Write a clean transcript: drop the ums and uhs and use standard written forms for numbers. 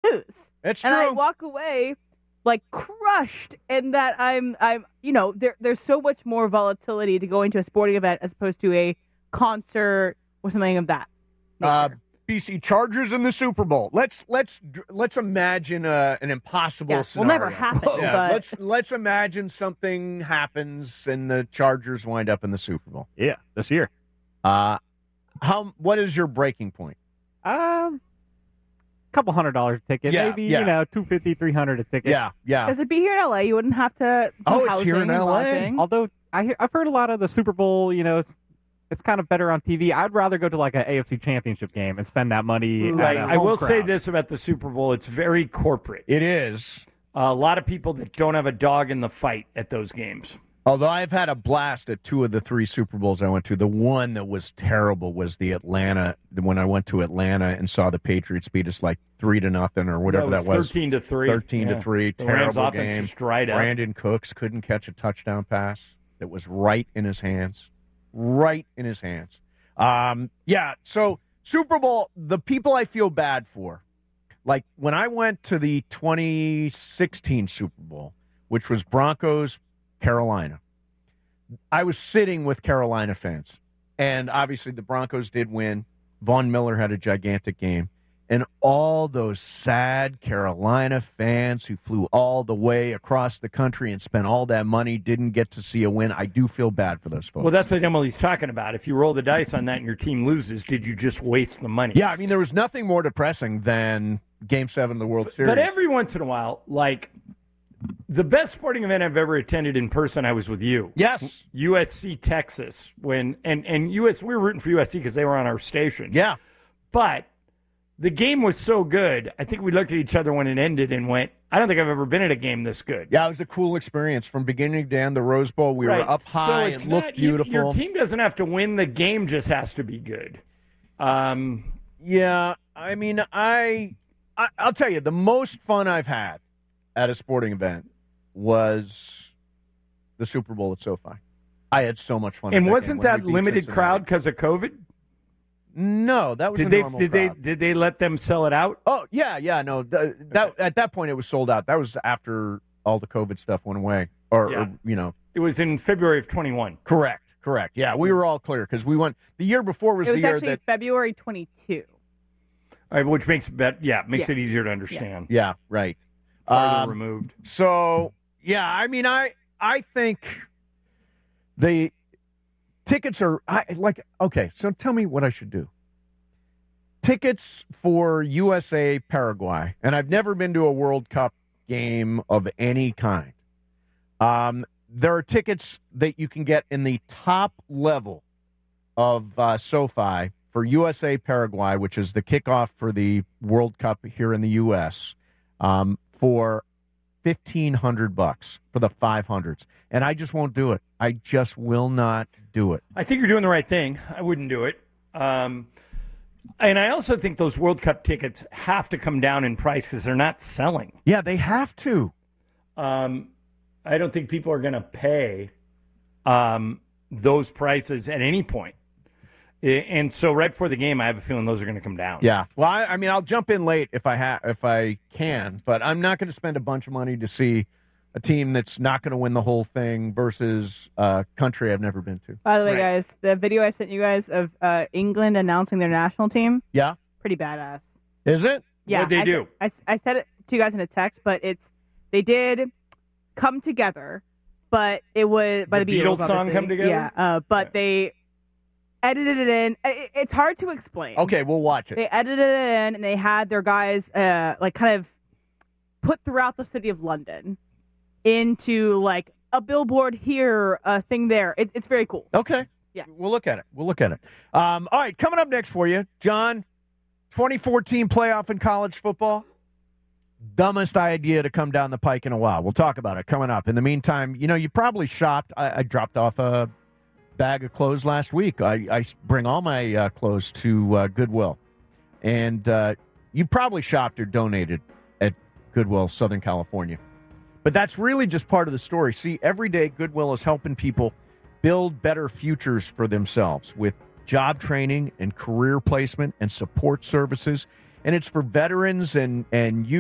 lose. It's and true. I walk away like crushed in that I'm there's so much more volatility to going to a sporting event as opposed to a concert or something of that nature. BC Chargers in the Super Bowl. Let's imagine an impossible scenario. Will never happen. Yeah, but let's imagine something happens and the Chargers wind up in the Super Bowl. Yeah, this year. What is your breaking point? Couple $100 a ticket, maybe $250, $300 a ticket. Yeah. Because it'd be here in LA, you wouldn't have to. It's here in LA. Lodging. Although I've heard a lot of the Super Bowl, it's kind of better on TV. I'd rather go to like an AFC Championship game and spend that money. Right. At a I will home say crowd. this about the Super Bowl: it's very corporate. It is. A lot of people that don't have a dog in the fight at those games. Although I've had a blast at 2 of the 3 Super Bowls I went to. The one that was terrible was the Atlanta. When I went to Atlanta and saw the Patriots beat us like 3-0 or whatever that was. 13-3. 13-3. The Rams' Terrible offense game. just dried up. Brandon Cooks couldn't catch a touchdown pass. That was right in his hands. Right in his hands. So Super Bowl, the people I feel bad for, like when I went to the 2016 Super Bowl, which was Broncos, Carolina, I was sitting with Carolina fans. And obviously the Broncos did win. Von Miller had a gigantic game. And all those sad Carolina fans who flew all the way across the country and spent all that money didn't get to see a win. I do feel bad for those folks. Well, that's what Emily's talking about. If you roll the dice on that and your team loses, did you just waste the money? Yeah, I mean, there was nothing more depressing than Game 7 of the World Series. But every once in a while, like the best sporting event I've ever attended in person, I was with you. Yes. USC Texas. And we were rooting for USC because they were on our station. Yeah. But the game was so good, I think we looked at each other when it ended and went, I don't think I've ever been at a game this good. Yeah, it was a cool experience from beginning to end. The Rose Bowl, we were up high and looked beautiful. Your team doesn't have to win. The game just has to be good. Yeah, I mean, I'll tell you, the most fun I've had at a sporting event was the Super Bowl at SoFi. I had so much fun. And at wasn't that that game when we beat limited Cincinnati. crowd because of COVID? No, that was a normal crowd. Did they let them sell it out? Oh, yeah, no. At that point, it was sold out. That was after all the COVID stuff went away. It was in February of 21. Correct. Yeah, we were all clear because we went. The year before was it the was year actually that. February 22. Which makes it easier to understand. Yeah, right. Farther removed. So, yeah, I mean, I think the tickets are okay, so tell me what I should do. Tickets for USA Paraguay, and I've never been to a World Cup game of any kind. There are tickets that you can get in the top level of SoFi for USA Paraguay, which is the kickoff for the World Cup here in the U.S., for $1,500 for the 500s. And I just won't do it. I just will not do it. I think you're doing the right thing. I wouldn't do it. And I also think those World Cup tickets have to come down in price because they're not selling. Yeah, they have to. I don't think people are going to pay those prices at any point. And so right before the game, I have a feeling those are going to come down. Yeah. Well, I mean, I'll jump in late if I can, but I'm not going to spend a bunch of money to see a team that's not going to win the whole thing versus a country I've never been to. By the way, guys, the video I sent you guys of England announcing their national team, yeah, pretty badass. Is it? Yeah. What'd they do? I said it to you guys in a text, but they did come together, but it was by the Beatles song obviously. Come Together? Yeah, but they edited it in. It's hard to explain. Okay, we'll watch it. They edited it in, and they had their guys kind of put throughout the city of London into like a billboard here, a thing there. It's very cool. Okay. Yeah. We'll look at it. All right, coming up next for you, John, 2014 playoff in college football. Dumbest idea to come down the pike in a while. We'll talk about it coming up. In the meantime, you probably shopped. I dropped off a bag of clothes last week. I bring all my clothes to Goodwill. And you probably shopped or donated at Goodwill, Southern California. But that's really just part of the story. See, every day Goodwill is helping people build better futures for themselves with job training and career placement and support services. And it's for veterans and youth.